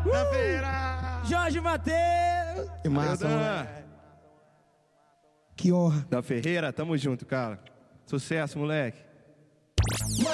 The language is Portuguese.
Da feira! Jorge Mateus! Que massa, moleque. Que honra. Da Ferreira, tamo junto, cara. Sucesso, moleque.